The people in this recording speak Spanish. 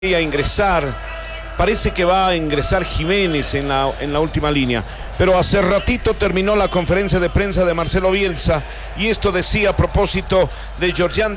a ingresar, parece que va a ingresar Jiménez en la última línea, pero hace ratito terminó la conferencia de prensa de Marcelo Bielsa y esto decía a propósito de Georgian